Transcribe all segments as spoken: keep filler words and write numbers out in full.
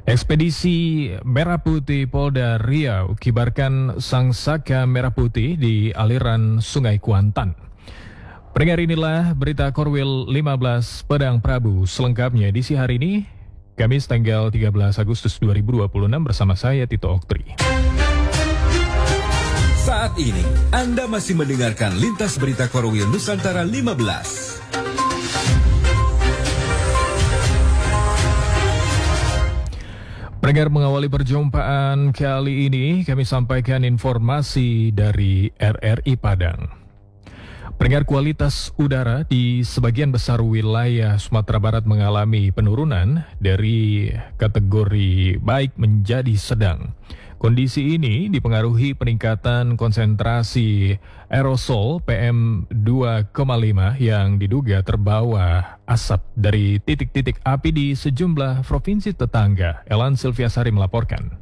Ekspedisi Merah Putih Polda Riau kibarkan sang saka merah putih di aliran Sungai Kuantan. Pendengar, inilah berita Korwil lima belas Padang Prabu selengkapnya edisi hari ini, Kamis tanggal tiga belas Agustus dua ribu dua puluh enam bersama saya Tito Oktri. Saat ini Anda masih mendengarkan Lintas Berita Korwil Nusantara lima belas. Pendengar, mengawali perjumpaan kali ini, kami sampaikan informasi dari R R I Padang. Pendengar, kualitas udara di sebagian besar wilayah Sumatera Barat mengalami penurunan dari kategori baik menjadi sedang. Kondisi ini dipengaruhi peningkatan konsentrasi aerosol P M dua koma lima yang diduga terbawa asap dari titik-titik api di sejumlah provinsi tetangga. Elan Silviasari melaporkan.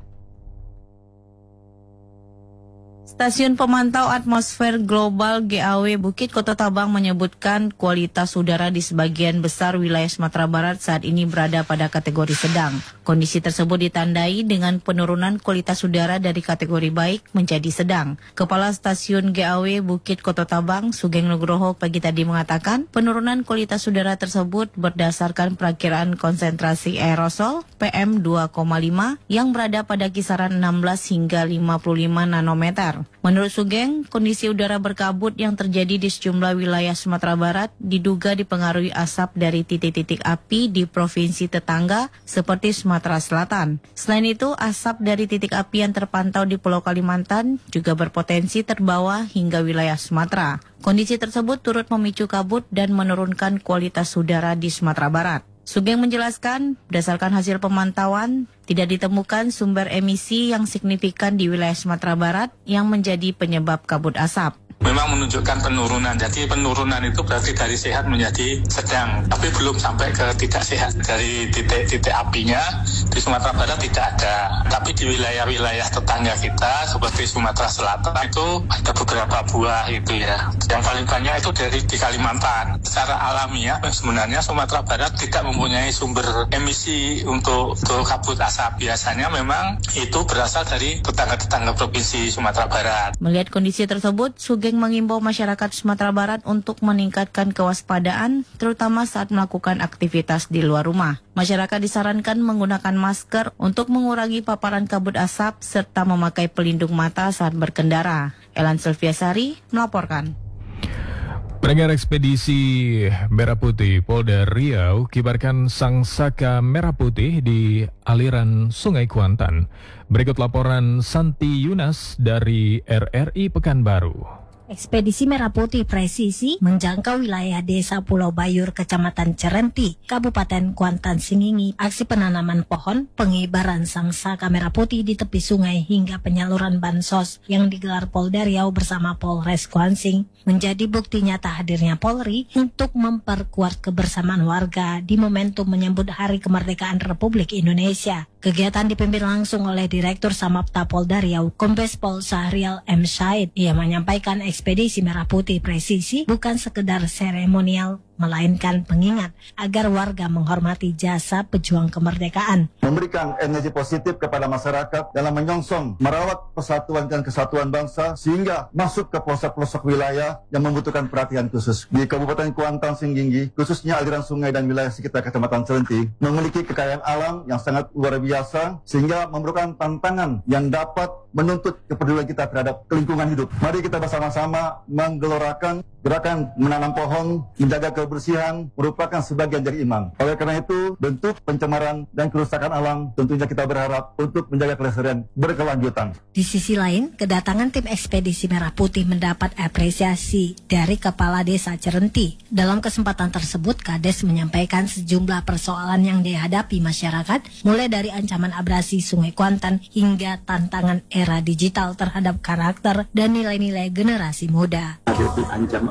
Stasiun Pemantau Atmosfer Global G A W Bukit Kota Tabang menyebutkan kualitas udara di sebagian besar wilayah Sumatera Barat saat ini berada pada kategori sedang. Kondisi tersebut ditandai dengan penurunan kualitas udara dari kategori baik menjadi sedang. Kepala Stasiun G A W Bukit Kota Tabang, Sugeng Nugroho, pagi tadi mengatakan penurunan kualitas udara tersebut berdasarkan perakiraan konsentrasi aerosol P M dua koma lima yang berada pada kisaran enam belas hingga lima puluh lima nanometer. Menurut Sugeng, kondisi udara berkabut yang terjadi di sejumlah wilayah Sumatera Barat diduga dipengaruhi asap dari titik-titik api di provinsi tetangga seperti Sumatera Selatan. Selain itu, asap dari titik api yang terpantau di Pulau Kalimantan juga berpotensi terbawa hingga wilayah Sumatera. Kondisi tersebut turut memicu kabut dan menurunkan kualitas udara di Sumatera Barat. Sugeng menjelaskan, berdasarkan hasil pemantauan, tidak ditemukan sumber emisi yang signifikan di wilayah Sumatera Barat yang menjadi penyebab kabut asap. Memang menunjukkan penurunan, jadi penurunan itu berarti dari sehat menjadi sedang, tapi belum sampai ke tidak sehat. Dari titik-titik apinya di Sumatera Barat tidak ada, tapi di wilayah-wilayah tetangga kita seperti Sumatera Selatan itu ada beberapa buah itu ya. Yang paling banyak itu dari di Kalimantan. Secara alamiah sebenarnya Sumatera Barat tidak mempunyai sumber emisi untuk, untuk kabut asap. Biasanya memang itu berasal dari tetangga-tetangga provinsi Sumatera Barat. Melihat kondisi tersebut, Sugeng mengimbau masyarakat Sumatera Barat untuk meningkatkan kewaspadaan, terutama saat melakukan aktivitas di luar rumah. Masyarakat disarankan menggunakan masker untuk mengurangi paparan kabut asap serta memakai pelindung mata saat berkendara. Elan Silviasari melaporkan. Pendengar, ekspedisi Merah Putih Polda Riau kibarkan sang saka merah putih di aliran Sungai Kuantan. Berikut laporan Santi Yunas dari R R I Pekanbaru. Ekspedisi Merah Putih presisi menjangkau wilayah Desa Pulau Bayur, Kecamatan Cerenti, Kabupaten Kuantan Singingi. Aksi penanaman pohon, pengibaran sang saka merah putih di tepi sungai hingga penyaluran bansos yang digelar Polda Riau bersama Polres Kuansing menjadi bukti nyata hadirnya Polri untuk memperkuat kebersamaan warga di momentum menyambut Hari Kemerdekaan Republik Indonesia. Kegiatan dipimpin langsung oleh Direktur Samapta Polda Riau, Kombes Pol Sahrial M. Syahid. Ia menyampaikan ekspedisi Merah Putih presisi bukan sekedar seremonial, melainkan pengingat agar warga menghormati jasa pejuang kemerdekaan. Memberikan energi positif kepada masyarakat dalam menyongsong merawat persatuan dan kesatuan bangsa sehingga masuk ke pelosok-pelosok wilayah yang membutuhkan perhatian khusus. Di Kabupaten Kuantan Singingi, khususnya aliran sungai dan wilayah sekitar Kecamatan Cerenti, memiliki kekayaan alam yang sangat luar biasa sehingga memerlukan tantangan yang dapat menuntut kepedulian kita terhadap lingkungan hidup. Mari kita bersama-sama menggelorakan gerakan menanam pohon, menjaga kebersihan merupakan sebagian dari iman. Oleh karena itu, bentuk pencemaran dan kerusakan alam tentunya kita berharap untuk menjaga kelestarian berkelanjutan. Di sisi lain, kedatangan tim ekspedisi Merah Putih mendapat apresiasi dari Kepala Desa Cerenti. Dalam kesempatan tersebut, Kades menyampaikan sejumlah persoalan yang dihadapi masyarakat, mulai dari ancaman abrasi Sungai Kuantan hingga tantangan era digital terhadap karakter dan nilai-nilai generasi muda. Ada ancam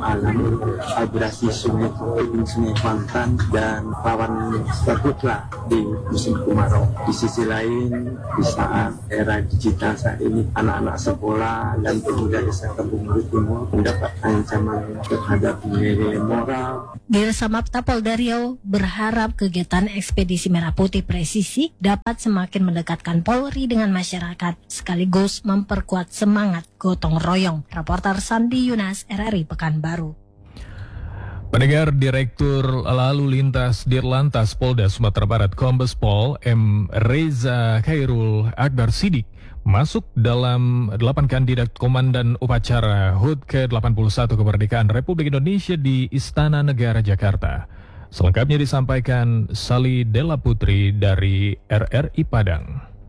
alam, abrasi sungai tebing sungai Kuantan dan rawan terhutlah di musim kemarau. Di sisi lain, di saat era digital saat ini, anak-anak sekolah dan pemuda desa Kampung Murid Timur mendapat ancaman terhadap nilai moral. Dirsamapta Polda Riau berharap kegiatan ekspedisi Merah Putih Presisi dapat semakin mendekatkan Polri dengan masyarakat, sekaligus memperkuat semangat gotong royong. Reporter Sandi Yunas, R R I Pekanbaru. Pendengar, Direktur Lalu Lintas Dirlantas Polda Sumatera Barat Kombes Pol M. Reza Khairul Akbar Siddiq masuk dalam delapan kandidat Komandan Upacara H U T ke delapan puluh satu Kemerdekaan Republik Indonesia di Istana Negara Jakarta. Selengkapnya disampaikan Sali Della Putri dari R R I Padang.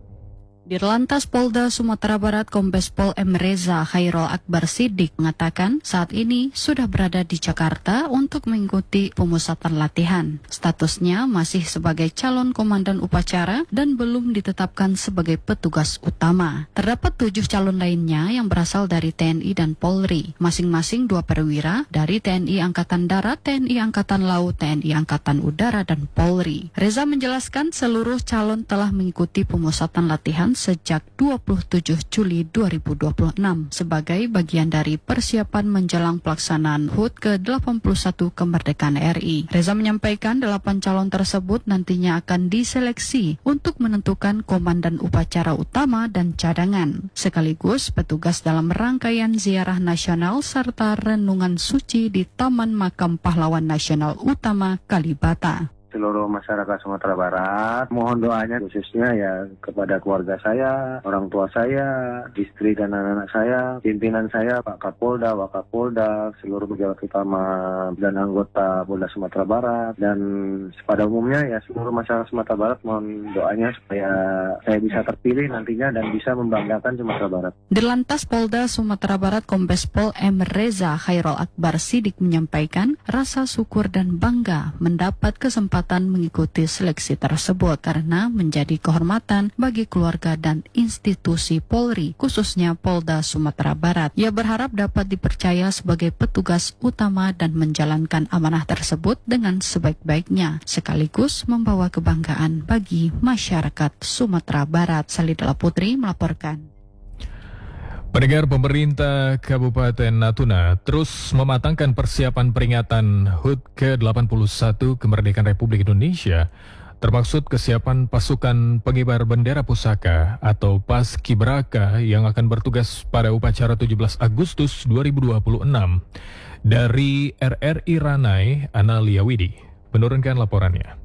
Dirlantas Polda Sumatera Barat Kombes Pol M. Reza Khairul Akbar Siddiq mengatakan saat ini sudah berada di Jakarta untuk mengikuti pemusatan latihan. Statusnya masih sebagai calon komandan upacara dan belum ditetapkan sebagai petugas utama. Terdapat tujuh calon lainnya yang berasal dari T N I dan Polri, masing-masing dua perwira dari T N I Angkatan Darat, T N I Angkatan Laut, T N I Angkatan Udara, dan Polri. Reza menjelaskan seluruh calon telah mengikuti pemusatan latihan sejak dua puluh tujuh Juli dua ribu dua puluh enam sebagai bagian dari persiapan menjelang pelaksanaan H U T ke delapan puluh satu Kemerdekaan R I. Reza menyampaikan delapan calon tersebut nantinya akan diseleksi untuk menentukan komandan upacara utama dan cadangan, sekaligus petugas dalam rangkaian ziarah nasional serta renungan suci di Taman Makam Pahlawan Nasional Utama Kalibata. Seluruh masyarakat Sumatera Barat, mohon doanya khususnya ya kepada keluarga saya, orang tua saya, istri dan anak-anak saya, pimpinan saya, Pak Kapolda, Wakapolda, seluruh pejabat utama dan anggota Polda Sumatera Barat, dan pada umumnya ya seluruh masyarakat Sumatera Barat mohon doanya supaya saya bisa terpilih nantinya dan bisa membanggakan Sumatera Barat. Dirlantas Polda Sumatera Barat Kombes Pol M. Reza Khairul Akbar Siddiq menyampaikan rasa syukur dan bangga mendapat kesempatan mengikuti seleksi tersebut karena menjadi kehormatan bagi keluarga dan institusi Polri, khususnya Polda Sumatera Barat. Ia berharap dapat dipercaya sebagai petugas utama dan menjalankan amanah tersebut dengan sebaik-baiknya, sekaligus membawa kebanggaan bagi masyarakat Sumatera Barat. Sali Della Putri melaporkan. Pendengar, pemerintah Kabupaten Natuna terus mematangkan persiapan peringatan H U T ke delapan puluh satu Kemerdekaan Republik Indonesia, termaksud kesiapan pasukan pengibar bendera pusaka atau Paskibraka yang akan bertugas pada upacara tujuh belas Agustus dua ribu dua puluh enam. Dari R R I Ranai, Analia Widi menurunkan laporannya.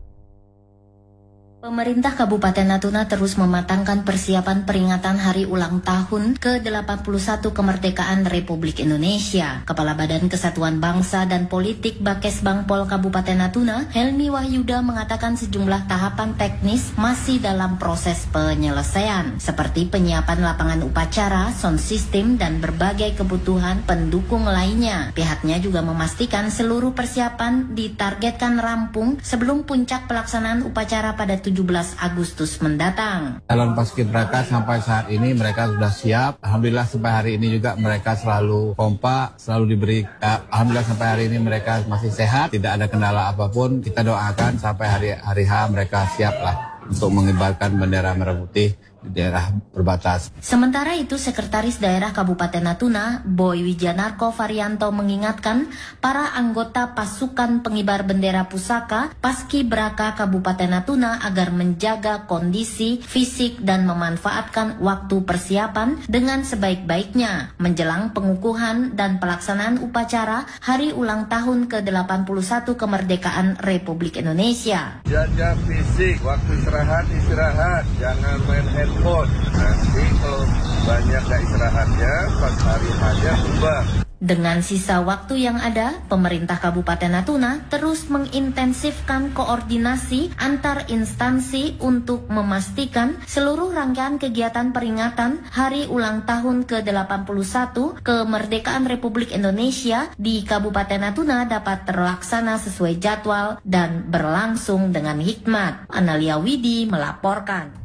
Pemerintah Kabupaten Natuna terus mematangkan persiapan peringatan hari ulang tahun ke delapan puluh satu Kemerdekaan Republik Indonesia. Kepala Badan Kesatuan Bangsa dan Politik Bakes Bangpol Kabupaten Natuna, Helmi Wahyuda, mengatakan sejumlah tahapan teknis masih dalam proses penyelesaian, seperti penyiapan lapangan upacara, sound system, dan berbagai kebutuhan pendukung lainnya. Pihaknya juga memastikan seluruh persiapan ditargetkan rampung sebelum puncak pelaksanaan upacara pada tujuh belas Agustus mendatang. Calon Paskibraka sampai saat ini mereka sudah siap. Alhamdulillah sampai hari ini juga mereka selalu kompak, selalu diberi. Eh, Alhamdulillah sampai hari ini mereka masih sehat, tidak ada kendala apapun. Kita doakan sampai hari hari H mereka siap lah untuk mengibarkan bendera merah putih di daerah berbatas. Sementara itu, Sekretaris Daerah Kabupaten Natuna, Boy Wijanarko Varianto, mengingatkan para anggota pasukan pengibar bendera pusaka Paskibraka Kabupaten Natuna agar menjaga kondisi fisik dan memanfaatkan waktu persiapan dengan sebaik-baiknya menjelang pengukuhan dan pelaksanaan upacara Hari Ulang Tahun ke delapan puluh satu Kemerdekaan Republik Indonesia. Jaga fisik, waktu istirahat istirahat, jangan main handphone. Nanti kalau banyak gak istirahatnya, pas hari aja ubah. Dengan sisa waktu yang ada, pemerintah Kabupaten Natuna terus mengintensifkan koordinasi antar instansi untuk memastikan seluruh rangkaian kegiatan peringatan Hari Ulang Tahun ke delapan puluh satu Kemerdekaan Republik Indonesia di Kabupaten Natuna dapat terlaksana sesuai jadwal dan berlangsung dengan hikmat. Analia Widi melaporkan.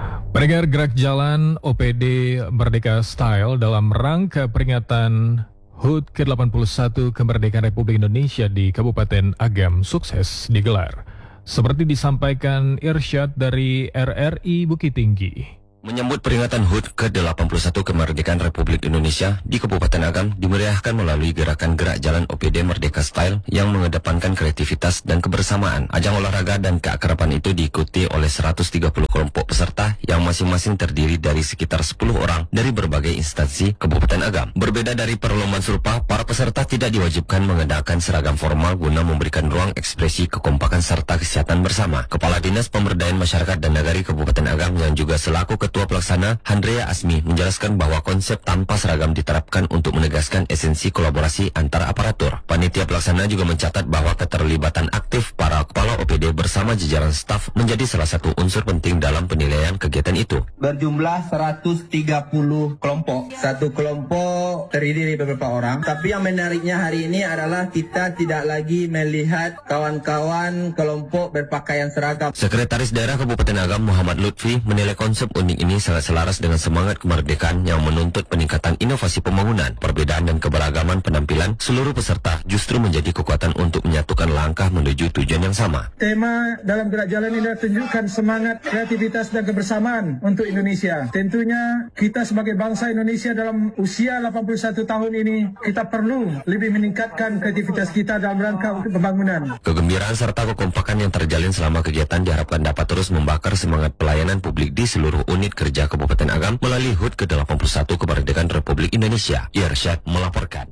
Pendengar, gerak jalan O P D Merdeka Style dalam rangka peringatan H H U T ke delapan puluh satu kemerdekaan Republik Indonesia di Kabupaten Agam sukses digelar. Seperti disampaikan Irsyad dari R R I Bukit Tinggi. Menyambut peringatan H U T ke delapan puluh satu kemerdekaan Republik Indonesia di Kabupaten Agam dimeriahkan melalui gerakan gerak jalan O P D Merdeka Style yang mengedepankan kreativitas dan kebersamaan. Ajang olahraga dan keakraban itu diikuti oleh seratus tiga puluh kelompok peserta yang masing-masing terdiri dari sekitar sepuluh orang dari berbagai instansi Kabupaten Agam. Berbeda dari perlombaan serupa, para peserta tidak diwajibkan mengenakan seragam formal guna memberikan ruang ekspresi kekompakan serta kesehatan bersama. Kepala Dinas Pemberdayaan Masyarakat dan Nagari Kabupaten Agam yang juga selaku Ketua Ketua Pelaksana Handrea Asmi menjelaskan bahwa konsep tanpa seragam diterapkan untuk menegaskan esensi kolaborasi antar aparatur. Panitia Pelaksana juga mencatat bahwa keterlibatan aktif para kepala O P D bersama jajaran staf menjadi salah satu unsur penting dalam penilaian kegiatan itu. Berjumlah seratus tiga puluh kelompok. Satu kelompok terdiri dari beberapa orang. Tapi yang menariknya hari ini adalah kita tidak lagi melihat kawan-kawan kelompok berpakaian seragam. Sekretaris Daerah Kabupaten Agam Muhammad Lutfi menilai konsep unik ini sangat selaras dengan semangat kemerdekaan yang menuntut peningkatan inovasi pembangunan. Perbedaan dan keberagaman penampilan seluruh peserta justru menjadi kekuatan untuk menyatukan langkah menuju tujuan yang sama. Tema dalam gerak jalan ini adalah tunjukkan semangat, kreativitas dan kebersamaan untuk Indonesia. Tentunya kita sebagai bangsa Indonesia dalam usia delapan puluh satu tahun ini, kita perlu lebih meningkatkan kreativitas kita dalam rangka untuk pembangunan. Kegembiraan serta kekompakan yang terjalin selama kegiatan diharapkan dapat terus membakar semangat pelayanan publik di seluruh unit kerja Kabupaten Agam melalui H U T ke delapan puluh satu kemerdekaan Republik Indonesia. Irsyad melaporkan.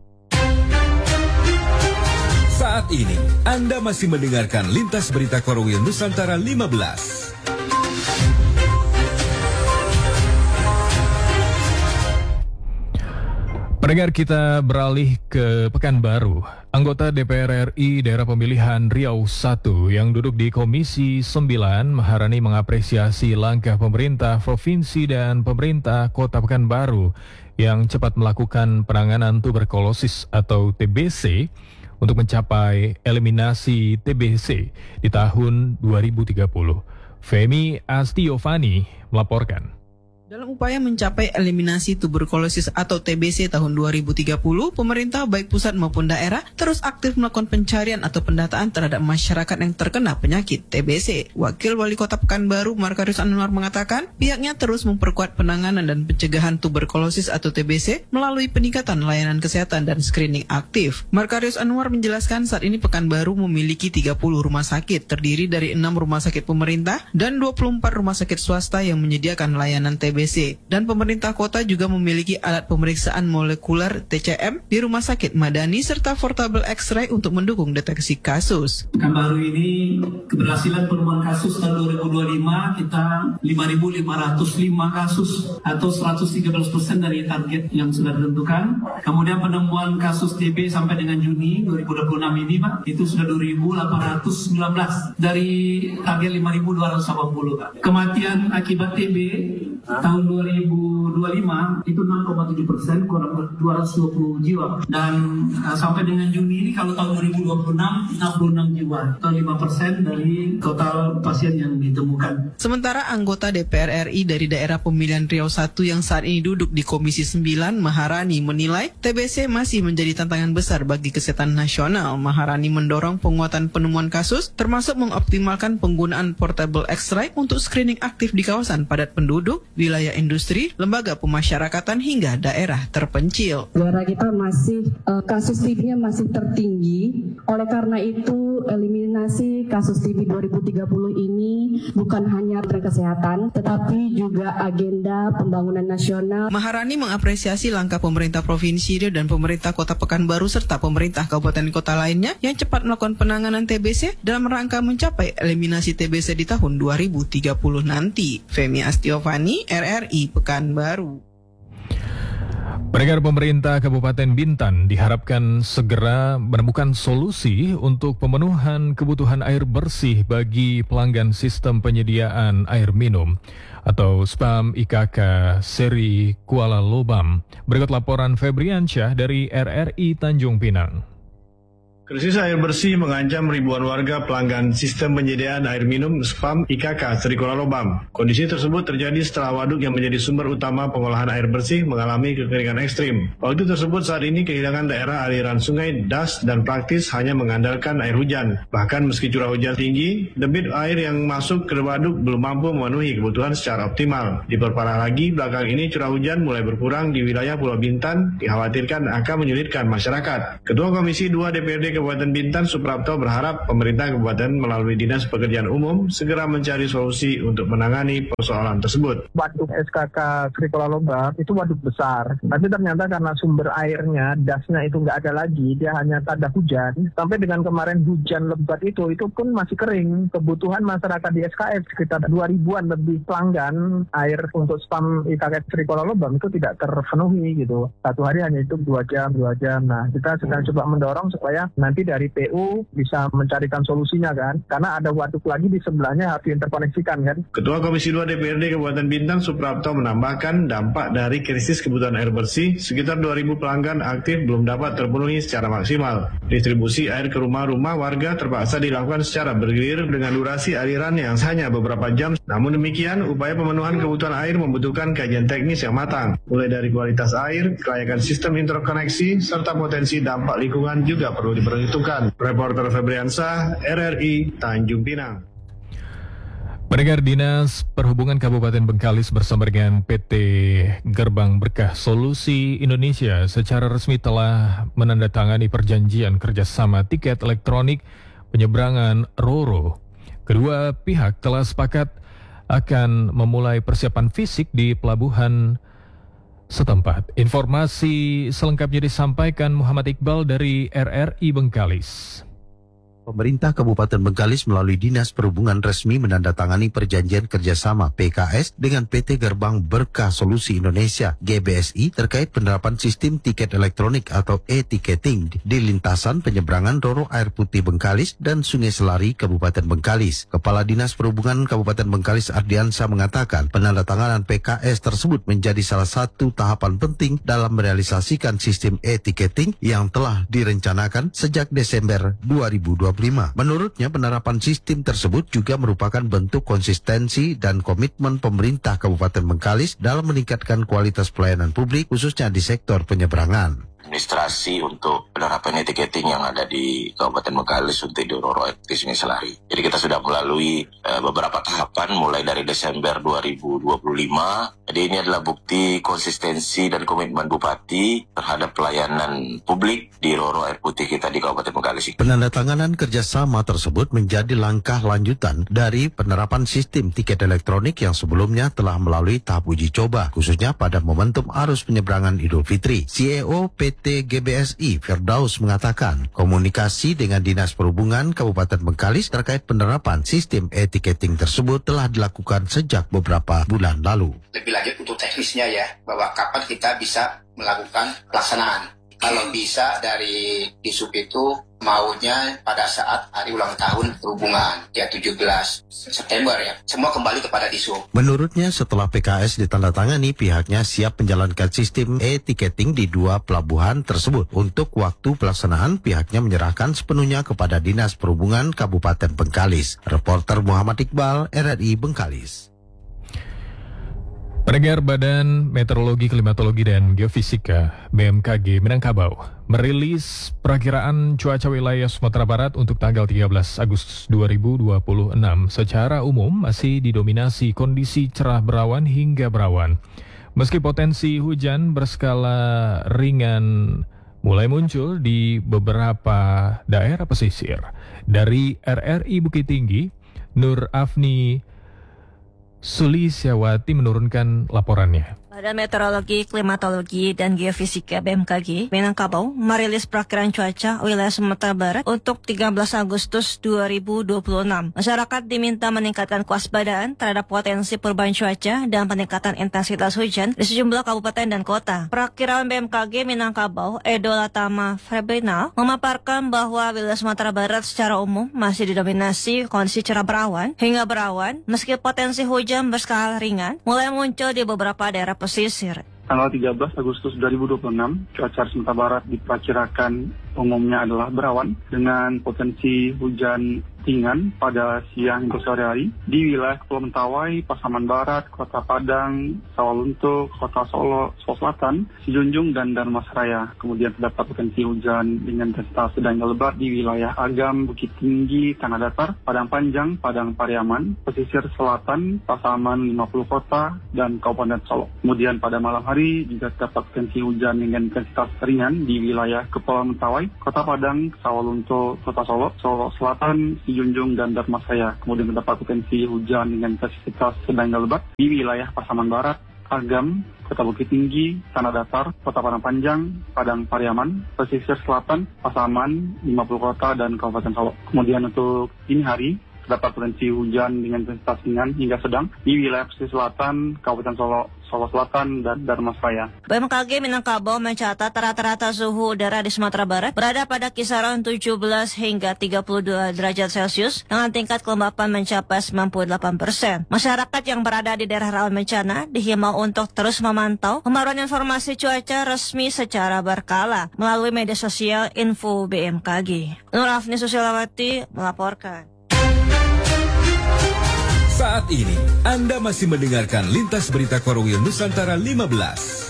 Saat ini Anda masih mendengarkan Lintas Berita Korwil Nusantara lima belas. Pendengar, kita beralih ke Pekanbaru. Anggota D P R R I Daerah Pemilihan Riau satu yang duduk di Komisi sembilan, Maharani mengapresiasi langkah pemerintah provinsi dan pemerintah Kota Pekanbaru yang cepat melakukan penanganan tuberkulosis atau T B C untuk mencapai eliminasi T B C di tahun dua ribu tiga puluh. Femi Astiovani melaporkan. Dalam upaya mencapai eliminasi tuberkulosis atau T B C tahun dua ribu tiga puluh, pemerintah baik pusat maupun daerah terus aktif melakukan pencarian atau pendataan terhadap masyarakat yang terkena penyakit T B C. Wakil Wali Kota Pekanbaru, Markarius Anwar mengatakan, pihaknya terus memperkuat penanganan dan pencegahan tuberkulosis atau T B C melalui peningkatan layanan kesehatan dan screening aktif. Markarius Anwar menjelaskan saat ini Pekanbaru memiliki tiga puluh rumah sakit, terdiri dari enam rumah sakit pemerintah dan dua puluh empat rumah sakit swasta yang menyediakan layanan T B C. Dan pemerintah kota juga memiliki alat pemeriksaan molekuler T C M di Rumah Sakit Madani serta portable X-ray untuk mendukung deteksi kasus. Pekanbaru ini keberhasilan penemuan kasus tahun dua ribu dua puluh lima kita lima ribu lima ratus lima kasus atau seratus tiga belas persen dari target yang sudah ditentukan. Kemudian penemuan kasus T B sampai dengan Juni dua ribu dua puluh enam ini Pak, itu sudah dua ribu delapan ratus sembilan belas dari target lima ribu dua ratus delapan puluh Pak. Kematian akibat T B tahun dua ribu dua puluh lima itu enam koma tujuh persen, kurang dua ratus dua puluh jiwa. Dan uh, sampai dengan Juni ini kalau tahun dua ribu dua puluh enam, enam puluh enam jiwa atau lima persen dari total pasien yang ditemukan. Sementara anggota D P R R I dari daerah pemilihan Riau satu yang saat ini duduk di Komisi sembilan, Maharani menilai T B C masih menjadi tantangan besar bagi kesehatan nasional. Maharani mendorong penguatan penemuan kasus termasuk mengoptimalkan penggunaan portable X-ray untuk screening aktif di kawasan padat penduduk, wilayah industri, lembaga pemasyarakatan hingga daerah terpencil. Daerah kita masih uh, kasus T B-nya masih tertinggi. Oleh karena itu, eliminasi kasus T B dua ribu tiga puluh ini bukan hanya kesehatan, tetapi juga agenda pembangunan nasional. Maharani mengapresiasi langkah pemerintah provinsi Riau dan pemerintah Kota Pekanbaru serta pemerintah kabupaten kota lainnya yang cepat melakukan penanganan T B C dalam rangka mencapai eliminasi T B C di tahun dua ribu tiga puluh nanti. Femi Astiovani, R R I Pekanbaru. Pendengar, pemerintah Kabupaten Bintan diharapkan segera menemukan solusi untuk pemenuhan kebutuhan air bersih bagi pelanggan sistem penyediaan air minum atau S P A M I K K seri Kuala Lobam. Berikut laporan Febriansyah dari R R I Tanjung Pinang. Krisis air bersih mengancam ribuan warga pelanggan sistem penyediaan air minum S P A M I K K Srikuala Lobam. Kondisi tersebut terjadi setelah waduk yang menjadi sumber utama pengolahan air bersih mengalami kekeringan ekstrim. Waktu tersebut saat ini kehilangan daerah aliran sungai das dan praktis hanya mengandalkan air hujan. Bahkan meski curah hujan tinggi, debit air yang masuk ke waduk belum mampu memenuhi kebutuhan secara optimal. Diperparah lagi, belakang ini curah hujan mulai berkurang di wilayah Pulau Bintan, dikhawatirkan akan menyulitkan masyarakat. Ketua Komisi dua D P R D Kabupaten Bintan Suprapto berharap pemerintah kabupaten melalui Dinas Pekerjaan Umum segera mencari solusi untuk menangani persoalan tersebut. Waduk S K K Srikuala Lobam itu waduk besar, tapi ternyata karena sumber airnya, dasnya itu nggak ada lagi, dia hanya tanda hujan. Sampai dengan kemarin hujan lebat itu, itu pun masih kering. Kebutuhan masyarakat di S K S sekitar dua ribuan lebih pelanggan air untuk S P A M I K K Srikuala Lobam itu tidak terpenuhi gitu. Satu hari hanya itu dua jam, dua jam. Nah, kita sedang coba mendorong supaya nanti dari P U bisa mencarikan solusinya kan, karena ada waduk lagi di sebelahnya harus diinterkoneksikan kan. Ketua Komisi dua D P R D Kabupaten Bintan Suprapto menambahkan dampak dari krisis kebutuhan air bersih, sekitar dua ribu pelanggan aktif belum dapat terpenuhi secara maksimal. Distribusi air ke rumah-rumah warga terpaksa dilakukan secara bergilir dengan durasi aliran yang hanya beberapa jam. Namun demikian, upaya pemenuhan kebutuhan air membutuhkan kajian teknis yang matang, mulai dari kualitas air, kelayakan sistem interkoneksi, serta potensi dampak lingkungan juga perlu diperhatikan. Perhitungkan. Reporter Febriansah, R R I, Tanjung Pinang. Pendengar, Dinas Perhubungan Kabupaten Bengkalis bersama dengan P T Gerbang Berkah Solusi Indonesia secara resmi telah menandatangani perjanjian kerjasama tiket elektronik penyeberangan Roro. Kedua pihak telah sepakat akan memulai persiapan fisik di pelabuhan setempat. Informasi selengkapnya disampaikan Muhammad Iqbal dari R R I Bengkalis. Pemerintah Kabupaten Bengkalis melalui Dinas Perhubungan resmi menandatangani perjanjian kerjasama P K S dengan P T Gerbang Berkah Solusi Indonesia G B S I terkait penerapan sistem tiket elektronik atau e-ticketing di lintasan penyeberangan Roro Air Putih Bengkalis dan Sungai Selari Kabupaten Bengkalis. Kepala Dinas Perhubungan Kabupaten Bengkalis Ardiansa mengatakan penandatanganan P K S tersebut menjadi salah satu tahapan penting dalam merealisasikan sistem e-ticketing yang telah direncanakan sejak Desember dua ribu dua puluh. Menurutnya, penerapan sistem tersebut juga merupakan bentuk konsistensi dan komitmen pemerintah Kabupaten Bengkalis dalam meningkatkan kualitas pelayanan publik, khususnya di sektor penyeberangan. Administrasi untuk penerapan e-ticketing yang ada di Kabupaten Bengkalis untuk di Roro Air Putih Sungai Selari. Jadi kita sudah melalui uh, beberapa tahapan mulai dari Desember dua ribu dua puluh lima. Jadi ini adalah bukti konsistensi dan komitmen Bupati terhadap pelayanan publik di Roro Air Putih kita di Kabupaten Bengkalis. Penandatanganan kerjasama tersebut menjadi langkah lanjutan dari penerapan sistem tiket elektronik yang sebelumnya telah melalui tahap uji coba, khususnya pada momentum arus penyeberangan Idul Fitri. C E O P T G B S I Firdaus mengatakan komunikasi dengan Dinas Perhubungan Kabupaten Bengkalis terkait penerapan sistem e-ticketing tersebut telah dilakukan sejak beberapa bulan lalu. Lebih lanjut untuk teknisnya ya, bahwa kapan kita bisa melakukan pelaksanaan. Kalau bisa dari Disub itu maunya pada saat hari ulang tahun perhubungan, ya tujuh belas September ya. Semua kembali kepada Disub. Menurutnya setelah P K S ditandatangani, pihaknya siap menjalankan sistem e-ticketing di dua pelabuhan tersebut. Untuk waktu pelaksanaan, pihaknya menyerahkan sepenuhnya kepada Dinas Perhubungan Kabupaten Bengkalis. Reporter Muhammad Iqbal, R R I Bengkalis. Pendengar, Badan Meteorologi, Klimatologi, dan Geofisika B M K G Minangkabau merilis perakiraan cuaca wilayah Sumatera Barat untuk tanggal tiga belas Agustus dua ribu dua puluh enam. Secara umum masih didominasi kondisi cerah berawan hingga berawan. Meski potensi hujan berskala ringan mulai muncul di beberapa daerah pesisir. Dari R R I Bukit Tinggi, Nur Afni Sulisyawati menurunkan laporannya. Badan Meteorologi, Klimatologi, dan Geofisika B M K G Minangkabau merilis perakiraan cuaca wilayah Sumatera Barat untuk tiga belas Agustus dua ribu dua puluh enam. Masyarakat diminta meningkatkan kewaspadaan terhadap potensi perubahan cuaca dan peningkatan intensitas hujan di sejumlah kabupaten dan kota. Perakiraan B M K G Minangkabau, Edo Latama Febrinal, memaparkan bahwa wilayah Sumatera Barat secara umum masih didominasi kondisi cerah berawan hingga berawan, meski potensi hujan berskala ringan mulai muncul di beberapa daerah pesisir. tanggal tiga belas Agustus dua ribu dua puluh enam, cuaca Sumatera Barat diperkirakan umumnya adalah berawan dengan potensi hujan ringan pada siang hingga sore hari di wilayah Kepulauan Mentawai, Pasaman Barat, Kota Padang, Sawalunto, Kota Solo, Solo Selatan, Sijunjung, dan Darmasraya. Kemudian terdapat potensi hujan dengan intensitas sedang hingga lebat di wilayah Agam, Bukit Tinggi, Tanah Datar, Padang Panjang, Padang Pariaman, pesisir selatan, Pasaman, lima puluh kota, dan Kabupaten Solo. Kemudian pada malam hari juga terdapat potensi hujan dengan intensitas ringan di wilayah Kepulauan Mentawai, Kota Padang, Sawalunto, Kota Solo, Solo Selatan, Junjung, dan Darmasraya. Kemudian terdapat potensi hujan dengan intensitas sedang hingga lebat di wilayah Pasaman Barat, Agam, Kota Bukit Tinggi, Tanah Datar, Kota Padang Panjang, Padang Pariaman, pesisir selatan, Pasaman, lima puluh kota, dan Kabupaten Solo. Kemudian untuk dini hari terdapat potensi hujan dengan intensitas ringan hingga sedang di wilayah pesisir selatan, Kabupaten Solo, Solo Selatan, dan Darmasraya. B M K G Minangkabau mencatat rata-rata suhu udara di Sumatera Barat berada pada kisaran tujuh belas hingga tiga puluh dua derajat Celcius dengan tingkat kelembapan mencapai sembilan puluh delapan persen. Masyarakat yang berada di daerah rawan bencana dihimbau untuk terus memantau pembaruan informasi cuaca resmi secara berkala melalui media sosial Info B M K G. Nur Afni Susilawati melaporkan. Saat ini, Anda masih mendengarkan Lintas Berita Korwil Nusantara lima belas.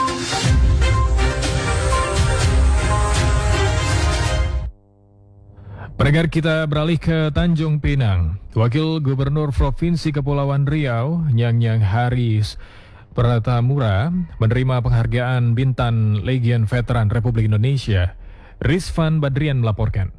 Pendengar, kita beralih ke Tanjung Pinang. Wakil Gubernur Provinsi Kepulauan Riau, Nyang-Nyang Haris Pratamura, menerima penghargaan Bintang Legion Veteran Republik Indonesia. Rizvan Badrian melaporkan.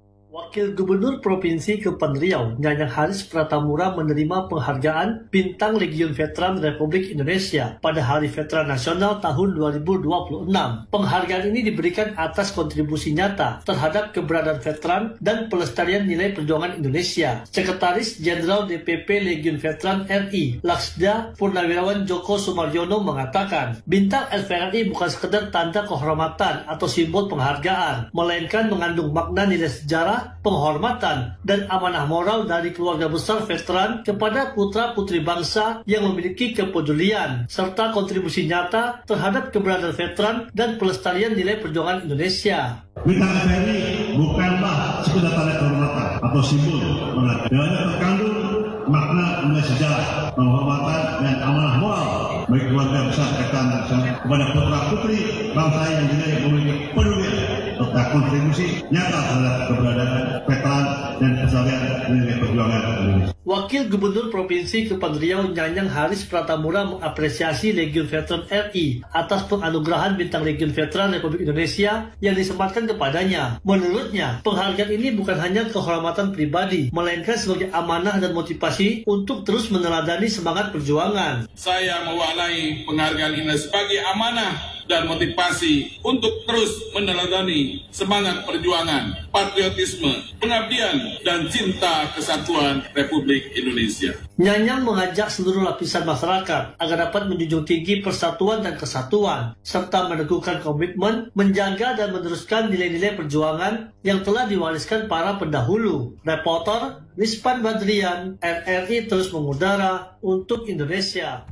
Wakil Gubernur Provinsi Kepulauan Riau, Nyang-Nyang Haris Pratamura menerima penghargaan Bintang Legion Veteran Republik Indonesia pada Hari Veteran Nasional tahun dua ribu dua puluh enam. Penghargaan ini diberikan atas kontribusi nyata terhadap keberadaan veteran dan pelestarian nilai perjuangan Indonesia. Sekretaris Jenderal D P P Legion Veteran R I, Laksda Purnawirawan Joko Sumaryono mengatakan, Bintang L V R I bukan sekedar tanda kehormatan atau simbol penghargaan, melainkan mengandung makna nilai sejarah, penghormatan, dan amanah moral dari keluarga besar veteran kepada putra-putri bangsa yang memiliki kepedulian, serta kontribusi nyata terhadap keberadaan veteran dan pelestarian nilai perjuangan Indonesia. Bintang L V R I bukanlah sekedar tanda kehormatan atau simbol penghargaan. Dalamnya terkandung makna nilai sejarah, penghormatan, dan amanah moral bagi keluarga besar veteran kepada putra-putri bangsa yang dinilai memiliki pedulian serta kontribusi nyata terhadap keberadaan veteran dan pelestarian nilai perjuangan Indonesia. Wakil Gubernur Provinsi Kepulauan Riau, Nyang-Nyang Haris Pratamura mengapresiasi Legion Veteran R I atas penganugerahan Bintang Legion Veteran Republik Indonesia yang disematkan kepadanya. Menurutnya, penghargaan ini bukan hanya kehormatan pribadi, melainkan sebagai amanah dan motivasi untuk terus meneladani semangat perjuangan. Saya mewarnai penghargaan ini sebagai amanah dan motivasi untuk terus meneladani semangat perjuangan, patriotisme, pengabdian, dan cinta kesatuan Republik Indonesia. Nyang-Nyang mengajak seluruh lapisan masyarakat agar dapat menjunjung tinggi persatuan dan kesatuan, serta meneguhkan komitmen menjaga dan meneruskan nilai-nilai perjuangan yang telah diwariskan para pendahulu. Reporter Rizvan Badrian, R R I terus mengudara untuk Indonesia.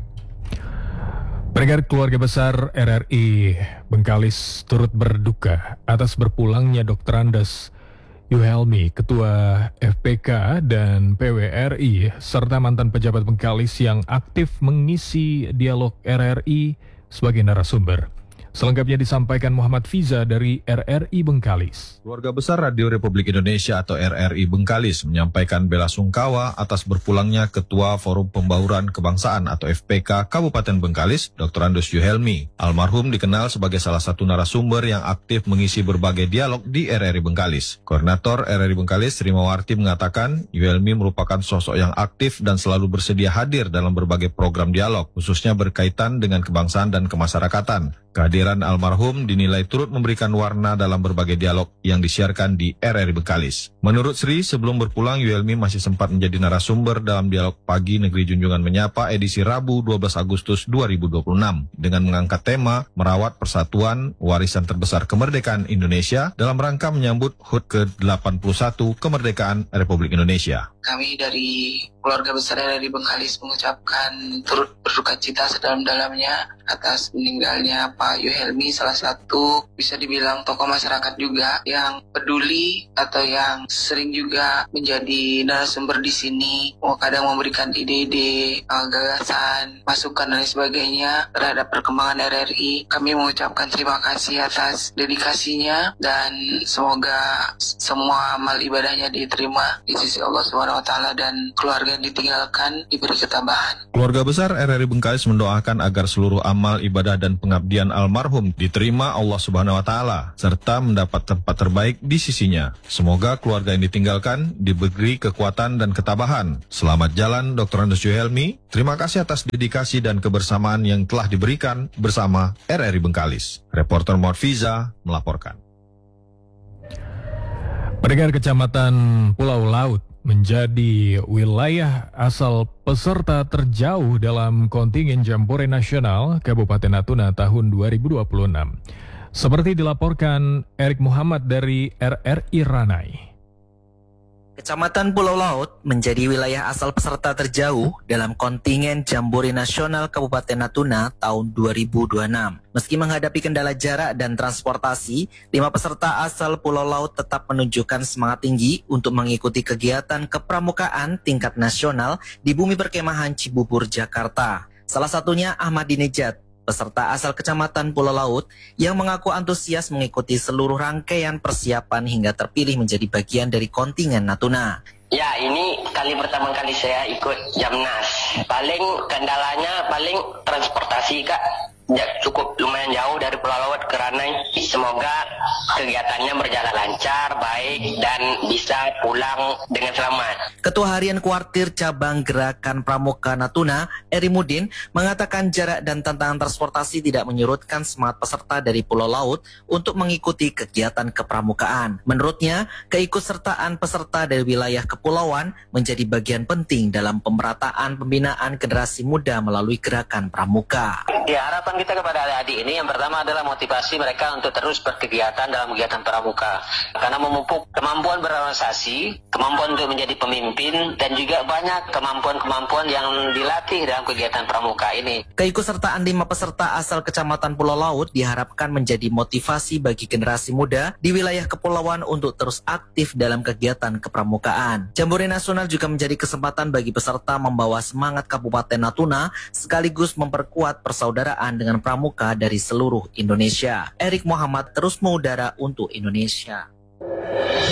Pendengar, keluarga besar R R I Bengkalis turut berduka atas berpulangnya Doktor Andes Yuhelmi, Ketua F P K dan P W R I, serta mantan pejabat Bengkalis yang aktif mengisi dialog R R I sebagai narasumber. Selengkapnya disampaikan Muhammad Fiza dari R R I Bengkalis. Keluarga besar Radio Republik Indonesia atau R R I Bengkalis menyampaikan bela sungkawa atas berpulangnya Ketua Forum Pembauran Kebangsaan atau F P K Kabupaten Bengkalis, Doktor Andes Yuhelmi. Almarhum dikenal sebagai salah satu narasumber yang aktif mengisi berbagai dialog di R R I Bengkalis. Koordinator R R I Bengkalis, Sri Mawarti, mengatakan Yuhelmi merupakan sosok yang aktif dan selalu bersedia hadir dalam berbagai program dialog, khususnya berkaitan dengan kebangsaan dan kemasyarakatan. Kehadiran almarhum dinilai turut memberikan warna dalam berbagai dialog yang disiarkan di R R I Bengkalis. Menurut Sri, sebelum berpulang, Yuhelmi masih sempat menjadi narasumber dalam dialog Pagi Negeri Junjungan Menyapa edisi Rabu dua belas Agustus dua ribu dua puluh enam dengan mengangkat tema Merawat Persatuan, Warisan Terbesar Kemerdekaan Indonesia dalam rangka menyambut H U T ke delapan puluh satu Kemerdekaan Republik Indonesia. Kami dari keluarga besar R R I Bengkalis mengucapkan turut berduka cita sedalam-dalamnya atas meninggalnya Pak Yuhelmi, salah satu bisa dibilang tokoh masyarakat juga yang peduli atau yang sering juga menjadi narasumber di sini, oh, kadang memberikan ide-ide, uh, gagasan, masukan dan sebagainya terhadap perkembangan R R I. Kami mengucapkan terima kasih atas dedikasinya dan semoga semua amal ibadahnya diterima di sisi Allah Subhanahu wa taala dan keluarga yang ditinggalkan diberi ketabahan. Keluarga besar R R I Bengkalis mendoakan agar seluruh amal ibadah dan pengabdian almarhum diterima Allah Subhanahu wa taala serta mendapat tempat terbaik di sisinya. Semoga keluarga yang ditinggalkan diberi kekuatan dan ketabahan. Selamat jalan Doktor Andus Yuhelmi. Terima kasih atas dedikasi dan kebersamaan yang telah diberikan bersama R R I Bengkalis. Reporter Morfiza melaporkan. Pendengar, Kecamatan Pulau Laut menjadi wilayah asal peserta terjauh dalam kontingen Jambore Nasional Kabupaten Natuna tahun dua ribu dua puluh enam. Seperti dilaporkan Erik Muhammad dari R R I Ranai. Kecamatan Pulau Laut menjadi wilayah asal peserta terjauh dalam kontingen Jambore Nasional Kabupaten Natuna tahun dua ribu dua puluh enam. Meski menghadapi kendala jarak dan transportasi, lima peserta asal Pulau Laut tetap menunjukkan semangat tinggi untuk mengikuti kegiatan kepramukaan tingkat nasional di bumi perkemahan Cibubur, Jakarta. Salah satunya Ahmad Dinejad, peserta asal Kecamatan Pulau Laut yang mengaku antusias mengikuti seluruh rangkaian persiapan hingga terpilih menjadi bagian dari kontingen Natuna. Ya, ini kali pertama kali saya ikut Jamnas. Paling kendalanya paling transportasi, Kak. Ya, cukup lumayan jauh dari Pulau Laut ke Ranai. Semoga kegiatannya berjalan lancar, baik, dan bisa pulang dengan selamat. Ketua Harian Kuartir Cabang Gerakan Pramuka Natuna, Eri Mudin, mengatakan jarak dan tantangan transportasi tidak menyurutkan semangat peserta dari Pulau Laut untuk mengikuti kegiatan kepramukaan. Menurutnya, keikutsertaan peserta dari wilayah kepulauan menjadi bagian penting dalam pemerataan pembinaan generasi muda melalui gerakan pramuka. Ya, harapan kita kepada adik-adik ini yang pertama adalah motivasi mereka untuk terus berkegiatan dalam kegiatan pramuka. Karena memupuk kemampuan berorganisasi, kemampuan untuk menjadi pemimpin, dan juga banyak kemampuan-kemampuan yang dilatih dalam kegiatan pramuka ini. Keikutsertaan lima peserta asal Kecamatan Pulau Laut diharapkan menjadi motivasi bagi generasi muda di wilayah kepulauan untuk terus aktif dalam kegiatan kepramukaan. Jambore Nasional juga menjadi kesempatan bagi peserta membawa semangat Kabupaten Natuna sekaligus memperkuat persaudaraan dengan pramuka dari seluruh Indonesia. Erik Muhammad terus mengudara untuk Indonesia.